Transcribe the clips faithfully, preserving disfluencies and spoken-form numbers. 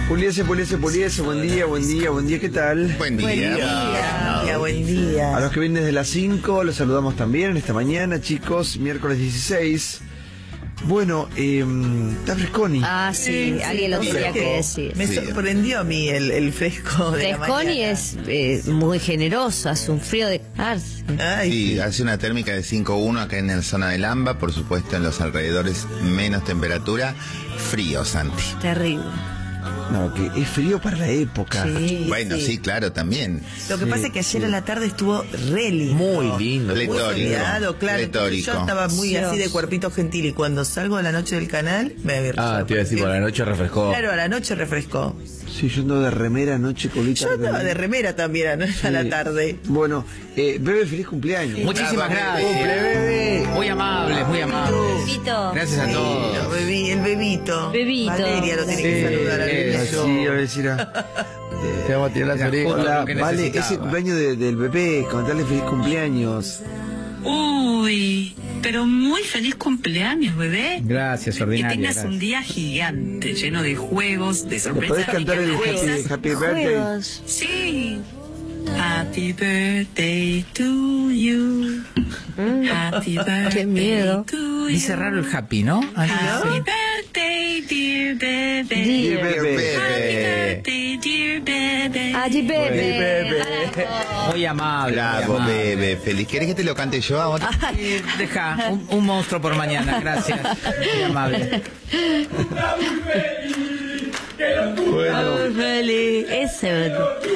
Puliese, Puliese, Puliese, buen día, buen día, buen día, ¿qué tal? Buen día. Buen día, buen día. A los que vienen desde las cinco, los saludamos también en esta mañana, chicos, miércoles dieciséis. Bueno, eh, está Fresconi. Ah, sí, Sí, alguien sí, lo no tenía sé. que decir. Me Sí. sorprendió a mí el, el fresco de la Fresconi mañana. es eh, muy generoso, hace un frío de cagarse. Ay, Sí, hace una térmica de cinco uno acá en la zona del AMBA, por supuesto en los alrededores menos temperatura, frío, Santi. Terrible. No, que es frío para la época. Sí. Bueno, sí, claro, también. Lo que Sí, pasa es que ayer sí. a la tarde estuvo re lindo. Muy lindo. Muy Pletórico. soleado, claro. Pletórico. Yo estaba muy así de cuerpito gentil y cuando salgo a la noche del canal me había Ah, te iba a decir, por la noche refrescó. Claro, a la noche refrescó. Sí, yo ando de remera anoche, colita. Yo andaba de remera también a Sí. a la tarde. Bueno, eh, Bebe, feliz cumpleaños. Muchísimas Bravo, gracias. Cumple, bebé. Muy amables, muy amables. Bebito. Gracias a El todos. bebi- el bebito. Bebito. Valeria lo tiene que Sí, saludar al eh, bebito. Así, a ver si era. Te vamos a tirar las Era orejas. Hola, lo que vale, necesitaba. es el cumpleaños de- del bebé, contarle feliz cumpleaños. Uy, pero muy feliz cumpleaños, bebé. Gracias, Que ordinaria. tengas gracias. un día gigante, lleno de juegos, de ¿Le sorpresas. podés cantar y el cosas. happy, happy birthday? Juegos. Sí. Happy birthday to you. Happy birthday Qué miedo. to you. Dice raro el happy, ¿no? Happy birthday, dear bebé. Dear bebé. Happy Bebé. birthday, dear bebé. Allí bebe. Bebe. Carajo. Muy amable. Bravo, muy amable. bebé, feliz. ¿Querés que te lo cante yo ahora? Eh, Deja, un, un monstruo por mañana, gracias. Muy amable. Bueno, Muy feliz. Ese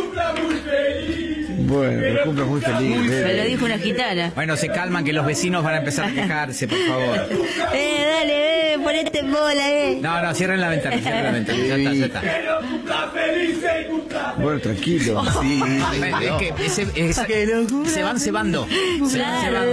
bueno, que cumpla muy feliz, me lo Bebe. dijo una gitana. Bueno, se calman que los vecinos van a empezar a quejarse, por favor. Eh, dale, bebe, ponete en bola, eh. No, no, cierren la ventana, cierren la ventana. Ya está, ya está. Bueno, tranquilo. Sí, Es que ese- esa- se van cebando. Se van Claro. cebando.